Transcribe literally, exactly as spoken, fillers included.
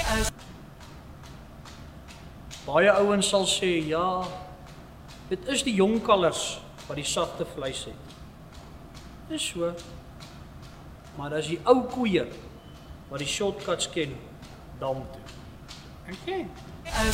Baie ouens sal sê, ja, dit is die jong kalvers wat die sagte vleis het. Dis so. Maar as die ou koeie wat die shortcuts ken, dam toe. Okay.